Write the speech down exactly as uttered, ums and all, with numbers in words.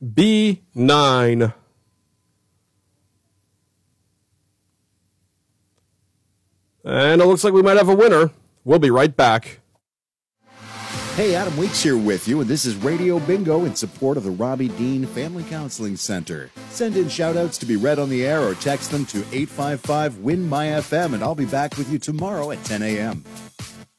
B nine. And it looks like we might have a winner. We'll be right back. Hey, Adam Weeks here with you, and this is Radio Bingo in support of the Robbie Dean Family Counseling Center. Send in shout-outs to be read on the air or text them to eight five five, W I N, M Y F M, and I'll be back with you tomorrow at ten a.m.